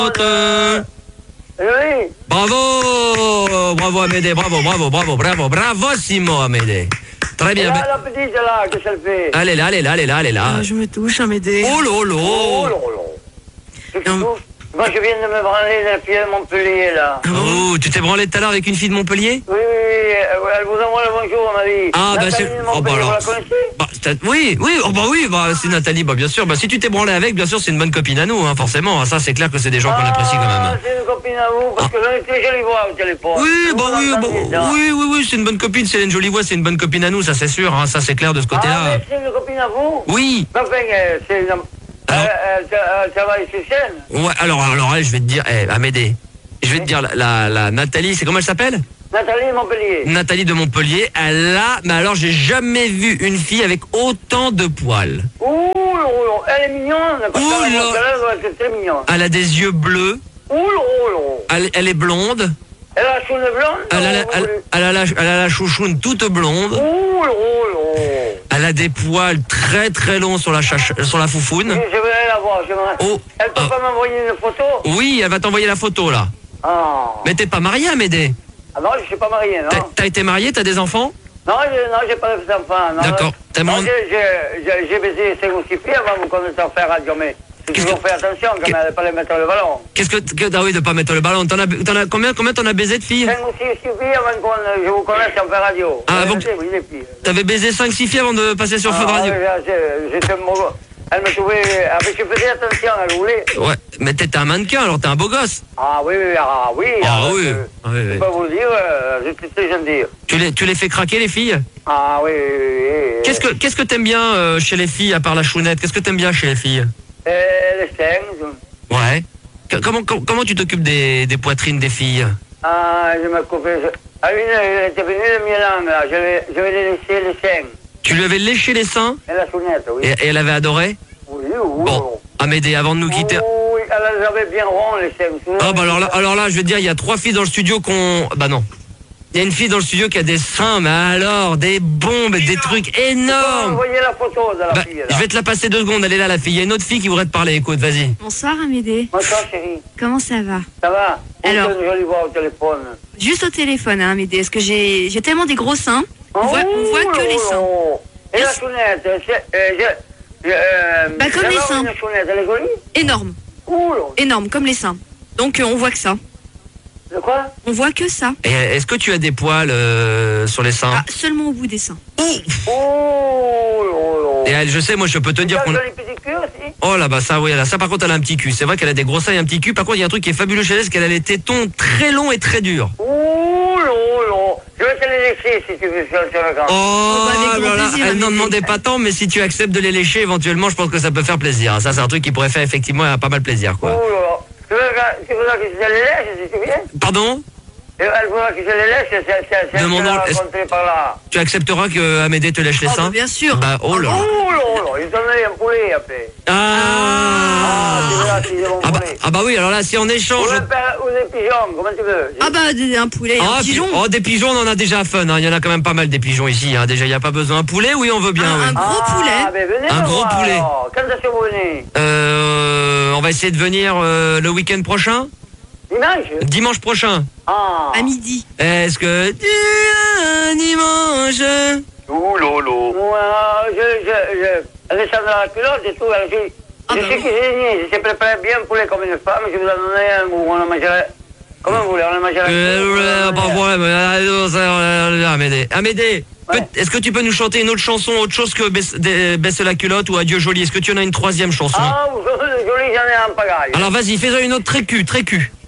Oui. Bravo Amédée, bravissimo Amédée. Très bien. Là, la petite là, qu'est-ce qu'elle fait? Elle est là. Je me touche, Amédée. Oh lolo. Oh là là. Qu'est-ce que tu touches? Moi, je viens de me branler d'un fille de Montpellier, là. Oh, tu t'es branlé tout à l'heure avec une fille de Montpellier? Oui, elle vous envoie le bonjour, ma vie. Ah, bah c'est... Nathalie de Oh, bah Montpellier, alors... vous la connaissez? Oui, c'est Nathalie, bah bien sûr. Bah si tu t'es branlé avec, bien sûr, c'est une bonne copine à nous, hein, forcément. Ça, c'est clair que c'est des gens qu'on apprécie quand même. Ah, c'est une copine à vous, parce que j'en étais jolie voix au téléphone. Oui, c'est une bonne copine, c'est une jolie voix, c'est une bonne copine à nous, ça c'est sûr, hein, ça c'est clair de ce côté-là. Ah, mais c'est une copine à vous? Oui. Enfin, c'est une... Elle travaille sur scène? Ouais, alors, elle, je vais te dire, Amédée, je vais te dire, la Nathalie, c'est comment elle s'appelle? Nathalie de Montpellier. Nathalie de Montpellier, mais alors j'ai jamais vu une fille avec autant de poils. Ouh, elle est mignonne, parce qu'elle est très mignonne. Elle a des yeux bleus. Elle est blonde. Elle a la chouine blonde? Elle a la chouchoune toute blonde. Elle a des poils très très longs sur la foufoune. Oui, je vais la voir. Elle peut pas m'envoyer une photo? Oui, elle va t'envoyer la photo là. Ah. Mais t'es pas mariée, Amédée? Ah non, je suis pas marié, non. T'as été mariée, t'as des enfants? Non, j'ai pas d'enfants. D'accord. J'ai baisé 5 ou 6 filles avant de commencer à faire radio, mais il faut faire attention quand même, de pas les mettre le ballon. Ah oui, de pas mettre le ballon. Combien t'en as baisé de filles? 5 ou 6 filles avant que je vous connaisse en faire radio. Ah bon? T'avais baisé 5-6 filles avant de passer sur Feu de Radio? J'étais elle me trouvait... je faisais attention, elle voulait. Ouais, mais t'es un mannequin, alors t'es un beau gosse. Ah oui. Je peux vous dire, je sais j'aime dire. Tu les fais craquer, les filles? Ah oui. Qu'est-ce que t'aimes bien chez les filles, à part la chounette? Qu'est-ce que t'aimes bien chez les filles? Les seins. Ouais. Comment tu t'occupes des poitrines des filles? Ah, je m'occupe... elle était venue de Milan, là. Je vais les laisser les seins. Tu lui avais léché les seins? Et la chounette, oui. Et elle avait adoré? Oui. Bon, Amédée, avant de nous quitter... Oui, elle avait bien rond, les seins. Ah bah alors là, je vais te dire, il y a 3 filles dans le studio Bah non. Il y a une fille dans le studio qui a des seins, mais alors, des bombes, des trucs énormes. Vous voyez la photo de la fille, là. Je vais te la passer 2 secondes, elle est là, la fille. Il y a une autre fille qui voudrait te parler, écoute, vas-y. Bonsoir, Amédée. Bonsoir, chérie. Comment ça va? Ça va? Alors, je vais voir au téléphone. Juste au téléphone, hein, Amédée, parce que j'ai tellement des gros seins. On voit que les seins. Et la chounette, comme les seins. Une chounette, elle est jolie? Énorme. Énorme, comme les seins. Donc on voit que ça. De quoi? On voit que ça. Et est-ce que tu as des poils sur les seins? Ah, seulement au bout des seins. Et elle, je sais, moi je peux te dire qu'on... Oh là, bah ça, oui, ça par contre elle a un petit cul. C'est vrai qu'elle a des gros seins et un petit cul. Par contre, il y a un truc qui est fabuleux chez elle, c'est qu'elle a les tétons très longs et très durs. Je vais te les lécher si tu veux sur le grand. Elle n'en demandait pas tant, mais si tu acceptes de les lécher, éventuellement, je pense que ça peut faire plaisir. Ça, c'est un truc qui pourrait faire effectivement pas mal plaisir, quoi. Tu voudras que je te les lèche, si tu viens? Pardon? Elle voudra que je les lèche, c'est elle qui l'a rencontré par là. Tu accepteras que Amédée te lèche les seins? Bien sûr. Bah, oh là. Ils t'en ont un poulet après. Ah bah oui, alors là, si on échange... Ou des pigeons, comment tu veux? Ah bah, un poulet, un pigeon. Oh, des pigeons, on en a déjà fun, hein. Il y en a quand même pas mal des pigeons ici, hein. Déjà, il n'y a pas besoin. Un poulet, oui, on veut bien, oui. Un gros poulet. Ben venez un gros poulet. Quand est-ce que vous venez? On va essayer de venir le week-end prochain? Dimanche prochain. À midi. Est-ce que tu as un dimanche? Ouh lolo. Elle descend dans la culotte et tout. Je sais cuisiner, je sais préparer bien le poulet comme une femme. Je vous en donnerai un goût. On le mangerait. Comment vous voulez, on le mangerait? Pas de problème. Amédée, est-ce que tu peux nous chanter une autre chanson, autre chose que Baisse la culotte ou Adieu joli? Est-ce que tu en as une 3e chanson? Ah, joli, j'en ai un pagaille. Alors vas-y, fais-en une autre très cul.